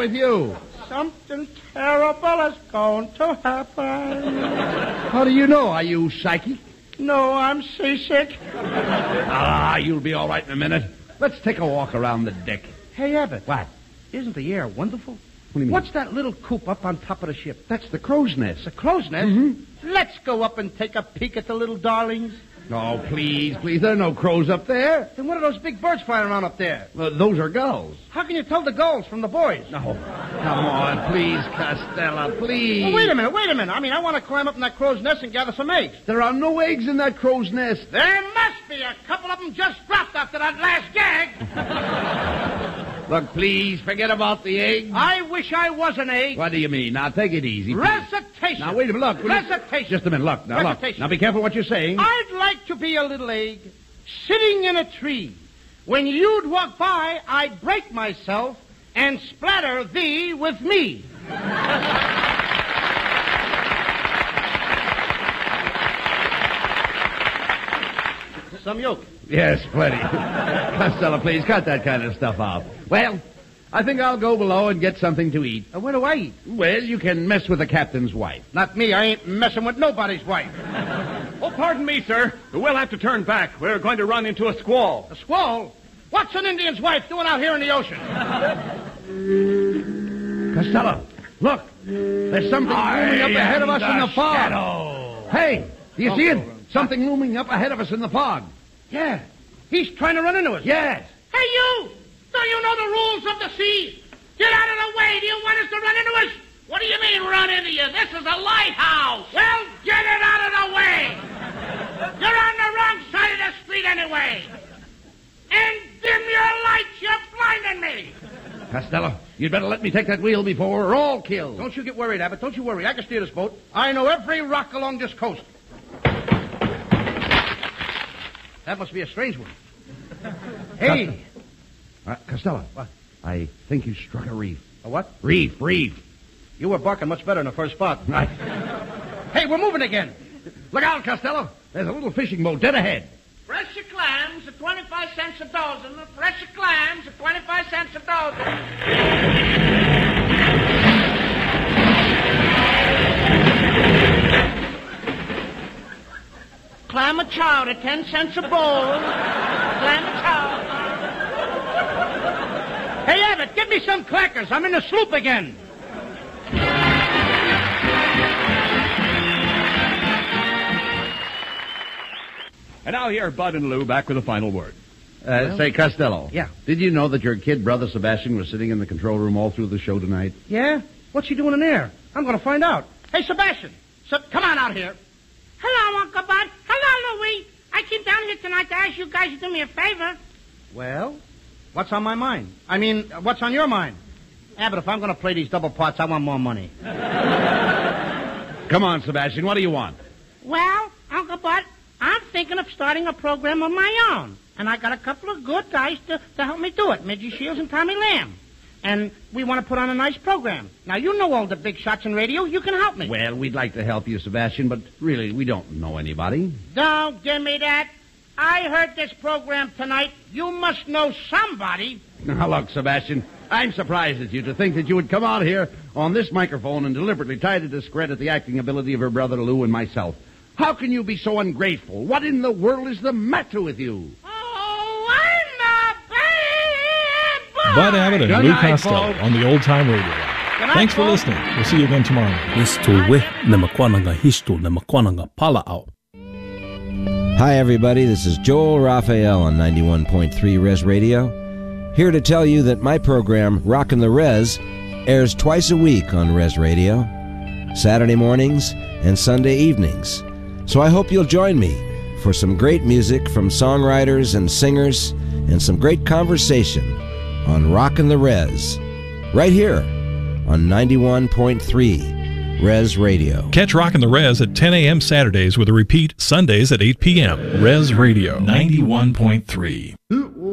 with you? Something terrible is going to happen. How do you know? Are you psychic? No, I'm seasick. You'll be all right in a minute. Let's take a walk around the deck. Hey, Abbott. What? Isn't the air wonderful? What do you mean? What's that little coop up on top of the ship? That's the crow's nest. The crow's nest? Mm-hmm. Let's go up and take a peek at the little darlings. Oh, please. There are no crows up there. Then what are those big birds flying around up there? Those are gulls. How can you tell the gulls from the boys? No. Come on, please, Costello, please. Well, wait a minute. I want to climb up in that crow's nest and gather some eggs. There are no eggs in that crow's nest. There must be. A couple of them just dropped after that last gag. Look, please, forget about the eggs. I wish I was an egg. What do you mean? Now, take it easy. Recitation. Now, wait a minute. Look. Recitation. Just a minute. Look. Now, be careful what you're saying. I'd like to be a little egg sitting in a tree. When you'd walk by, I'd break myself and splatter thee with me. Some yolk. Yes, plenty. Costello, please, cut that kind of stuff out. Well, I think I'll go below and get something to eat. What do I eat? Well, you can mess with the captain's wife. Not me. I ain't messing with nobody's wife. Oh, pardon me, sir. We'll have to turn back. We're going to run into a squall. A squall? What's an Indian's wife doing out here in the ocean? Costello, look. There's something looming up ahead of us in the fog. Shadow. Hey, do you see it? Something looming up ahead of us in the fog. Yeah. He's trying to run into us. Yes. Hey, you! Don't you know the rules of the sea? Get out of the way. Do you want us to run into us? What do you mean run into you? This is a lighthouse. Well, get it out of the way. You're on the wrong side of the street anyway. And dim your lights. You're blinding me. Costello, you'd better let me take that wheel before we're all killed. Don't you get worried, Abbott. Don't you worry. I can steer this boat. I know every rock along this coast. That must be a strange one. Hey. Costello. What? I think you struck a reef. A what? Reef. You were barking much better in the first spot. Right. Hey, we're moving again. Look out, Costello. There's a little fishing boat dead ahead. Fresher clams at 25 cents a dozen. Fresher clams at 25 cents a dozen. Clam a chowder, 10 cents a bowl. Clam a chowder. Hey, Abbott, give me some crackers. I'm in the sloop again. And now here are Bud and Lou back with a final word. Say, Costello. Yeah. Did you know that your kid brother Sebastian was sitting in the control room all through the show tonight? Yeah? What's he doing in there? I'm going to find out. Hey, Sebastian. Come on out here. Hello, Uncle Bud. Hello, Louie. I came down here tonight to ask you guys to do me a favor. Well, what's on my mind? I mean, what's on your mind? Abbott, if I'm going to play these double parts, I want more money. Come on, Sebastian. What do you want? Well, Uncle Bud, I'm thinking of starting a program of my own. And I got a couple of good guys to help me do it, Midgie Shields and Tommy Lamb. And we want to put on a nice program. Now, you know all the big shots in radio. You can help me. Well, we'd like to help you, Sebastian, but really, we don't know anybody. Don't give me that. I heard this program tonight. You must know somebody. Now, look, Sebastian, I'm surprised at you to think that you would come out here on this microphone and deliberately try to discredit the acting ability of your brother Lou and myself. How can you be so ungrateful? What in the world is the matter with you? Oh, I'm a bad boy. Bud Abbott and Good Lou night, Costello folks. on the Old Time Radio. Thanks for listening. We'll see you again tomorrow night. Istuwe na makwananga histo na makwananga pala out. Hi, everybody. This is Joel Raphael on 91.3 Res Radio, here to tell you that my program, Rockin' the Res, airs twice a week on Res Radio, Saturday mornings and Sunday evenings. So I hope you'll join me for some great music from songwriters and singers and some great conversation on Rockin' the Res, right here on 91.3 Res Radio. Catch Rockin' the Res at 10 a.m. Saturdays with a repeat Sundays at 8 p.m. Res Radio 91.3.